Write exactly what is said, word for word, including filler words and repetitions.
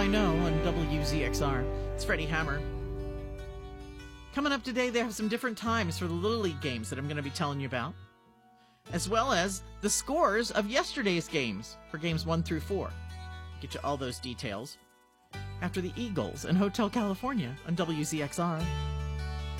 I Know on W Z X R. It's Freddie Hammer. Coming up today, they have some different times for the Little League games that I'm going to be telling you about, as well as the scores of yesterday's games for games one through four. Get you all those details after the Eagles and Hotel California on W Z X R.